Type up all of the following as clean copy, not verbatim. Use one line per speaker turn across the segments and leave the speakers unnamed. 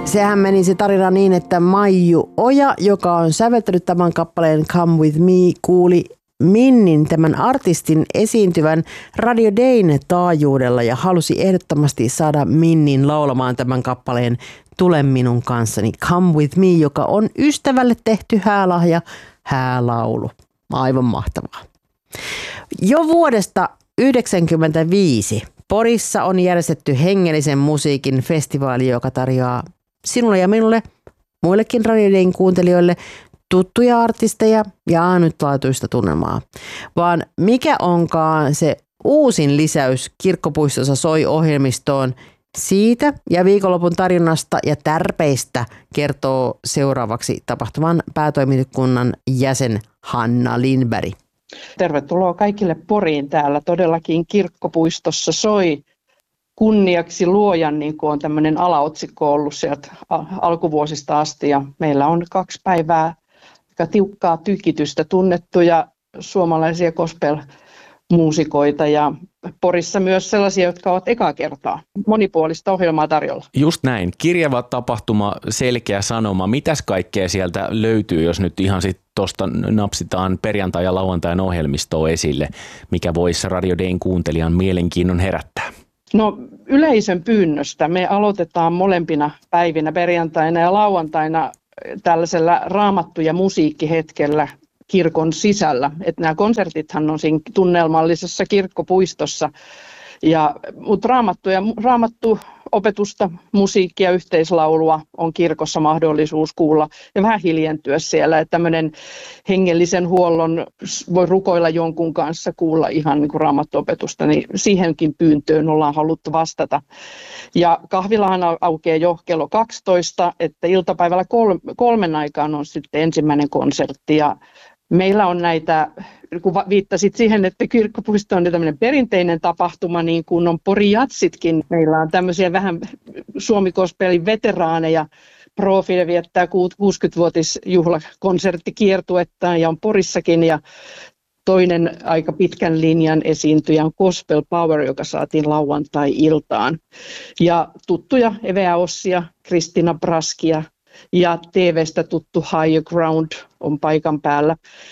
Sehän meni se tarina niin, että Maiju Oja, joka on säveltänyt tämän kappaleen Come With Me, kuuli Minnin, tämän artistin, esiintyvän Radio Dayn taajuudella ja halusi ehdottomasti saada Minnin laulamaan tämän kappaleen Tule minun kanssani Come With Me, joka on ystävälle tehty häälahja, häälaulu. Aivan mahtavaa. Jo vuodesta 1995 Porissa on järjestetty hengellisen musiikin festivaali, joka tarjoaa sinulle ja minulle, muillekin Radio Dayn kuuntelijoille, tuttuja artisteja ja ainutlaatuista tunnelmaa. Vaan mikä onkaan se uusin lisäys Kirkkopuistossa soi -ohjelmistoon, siitä ja viikonlopun tarjonnasta ja tärpeistä kertoo seuraavaksi tapahtuman päätoimikunnan jäsen Hanna Lindberg.
Tervetuloa kaikille Poriin. Täällä todellakin Kirkkopuistossa soi kunniaksi luojan, niin kuin on tämmöinen alaotsikko ollut sieltä alkuvuosista asti. Ja meillä on 2 päivää aika tiukkaa tykitystä, tunnettuja suomalaisia gospel-muusikoita ja Porissa myös sellaisia, jotka ovat ekaa kertaa. Monipuolista ohjelmaa tarjolla.
Just näin. Kirjava tapahtuma, selkeä sanoma. Mitäs kaikkea sieltä löytyy, jos nyt ihan sitten tuosta napsitaan perjantai- ja lauantain ohjelmistoa esille, mikä voisi Radio Dayn kuuntelijan mielenkiinnon herättää?
No, yleisön pyynnöstä me aloitetaan molempina päivinä, perjantaina ja lauantaina, tällaisella raamattu- ja musiikkihetkellä kirkon sisällä. Että nämä konsertithan on siinä tunnelmallisessa kirkkopuistossa, mutta raamattu opetusta, musiikkia, yhteislaulua on kirkossa mahdollisuus kuulla ja vähän hiljentyä siellä. Että tämmöinen hengellisen huollon voi rukoilla jonkun kanssa, kuulla ihan niin kuin raamattuopetusta, niin siihenkin pyyntöön ollaan haluttu vastata. Ja kahvilahan aukeaa jo kello 12, että iltapäivällä 3 aikaan on sitten ensimmäinen konsertti ja meillä on näitä, kun viittasit siihen, että Kirkkopuisto on tämmöinen perinteinen tapahtuma, niin kuin on Pori-jatsitkin. Meillä on tämmöisiä vähän Suomi-gospelin veteraaneja. Profile viettää 60-vuotisjuhlakonserttikiertuettaan ja on Porissakin. Ja toinen aika pitkän linjan esiintyjä on Gospel Power, joka saatiin lauantai-iltaan. Ja tuttuja Eveä Ossia, Kristina Braskia. Ja TV:stä tuttu Higher Ground on paikan päällä.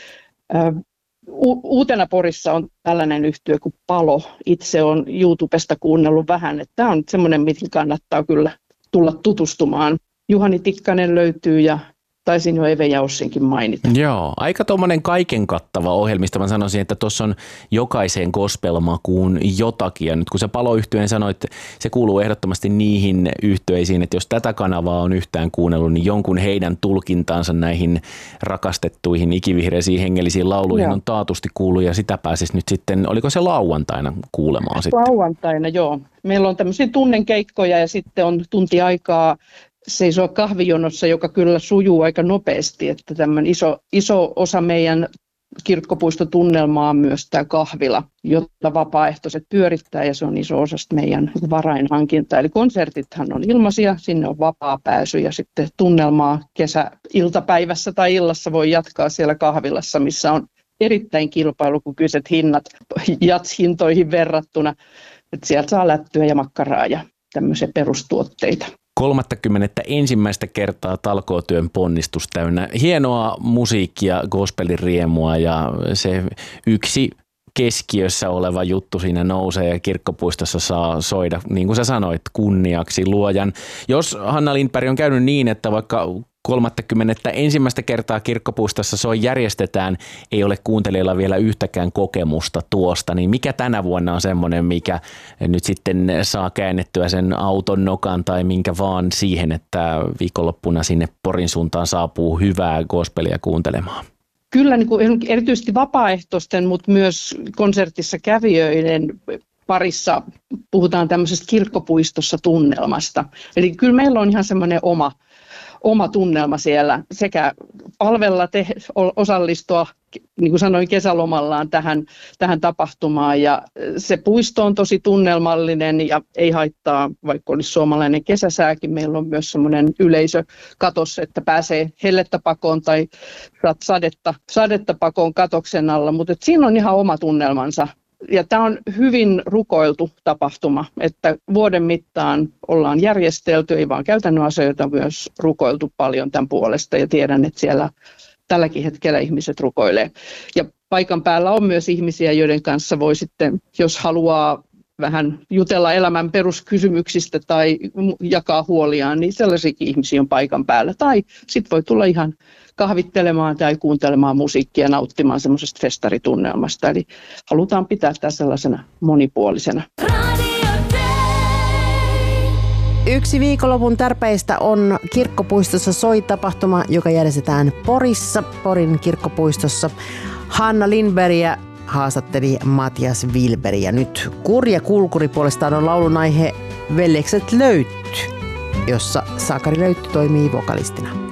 Uutena Porissa on tällainen yhtye kuin Palo. Itse olen YouTubesta kuunnellut vähän, että tämä on semmoinen, mihin kannattaa kyllä tulla tutustumaan. Juhani Tikkanen löytyy ja taisin jo Eve Jaussinkin mainita.
Joo, aika tuommoinen kaiken kattava ohjelmista. Mä sanoisin, että tuossa on jokaiseen gospelmakuun jotakin. Ja nyt kun se Palo-yhtyeen sanoit, se kuuluu ehdottomasti niihin yhtyeisiin, että jos tätä kanavaa on yhtään kuunnellut, niin jonkun heidän tulkintaansa näihin rakastettuihin ikivihreisiin hengellisiin lauluihin on taatusti kuullut. Ja sitä pääsisi nyt sitten, oliko se lauantaina kuulemaan sitten?
Lauantaina, joo. Meillä on tämmöisiä tunnenkeikkoja ja sitten on tunti aikaa seisoo kahvijonossa, joka kyllä sujuu aika nopeasti, että tämmöinen iso osa meidän kirkkopuistotunnelmaa on myös tämä kahvila, jota vapaaehtoiset pyörittää ja se on iso osa meidän varainhankintaa. Eli konsertithan on ilmaisia, sinne on vapaa pääsy ja sitten tunnelmaa iltapäivässä tai illassa voi jatkaa siellä kahvilassa, missä on erittäin kilpailukykyiset hinnat jatshintoihin verrattuna, että sieltä saa lättyä ja makkaraa ja tämmöisiä perustuotteita.
31. kertaa talkootyön ponnistus täynnä hienoa musiikkia, gospelin riemua ja se yksi keskiössä oleva juttu siinä nousee ja Kirkkopuistossa saa soida, niin kuin sä sanoit, kunniaksi luojan. Jos Hanna Lindberg on käynyt niin, että vaikka 31. kertaa Kirkkopuistossa järjestetään, ei ole kuuntelijoilla vielä yhtäkään kokemusta tuosta, niin mikä tänä vuonna on semmoinen, mikä nyt sitten saa käännettyä sen auton nokan tai minkä vaan siihen, että viikonloppuna sinne Porin suuntaan saapuu hyvää gospelia kuuntelemaan?
Kyllä niin kuin erityisesti vapaaehtoisten, mutta myös konsertissa kävijöiden parissa puhutaan tämmöisestä Kirkkopuistossa tunnelmasta. Eli kyllä meillä on ihan semmoinen oma tunnelma siellä, sekä palvella, osallistua, niin kuin sanoin, kesälomallaan tähän tapahtumaan. Ja se puisto on tosi tunnelmallinen ja ei haittaa, vaikka olisi suomalainen kesäsääkin. Meillä on myös semmoinen yleisökatos, että pääsee hellettä pakoon tai sadetta pakoon katoksen alla. Mutta siinä on ihan oma tunnelmansa Ja tämä on hyvin rukoiltu tapahtuma, että vuoden mittaan ollaan järjestelty, ei vaan käytännön asioita, myös rukoiltu paljon tämän puolesta ja tiedän, että siellä tälläkin hetkellä ihmiset rukoilee. Ja paikan päällä on myös ihmisiä, joiden kanssa voi sitten, jos haluaa vähän jutella elämän peruskysymyksistä tai jakaa huoliaan, niin sellaisiakin ihmisiä on paikan päällä. Tai sitten voi tulla ihan kahvittelemaan tai kuuntelemaan musiikkia ja nauttimaan semmoisesta festaritunnelmasta. Eli halutaan pitää tämä sellaisena monipuolisena.
Yksi viikonlopun tärpeistä on Kirkkopuistossa soi-tapahtuma, joka järjestetään Porissa, Porin kirkkopuistossa. Hanna Lindbergia haastatteli Matias Wilberg. Ja nyt Kurja Kulkuri puolestaan on laulun aihe Veljekset Löytty, jossa Sakari Löytty toimii vokalistina.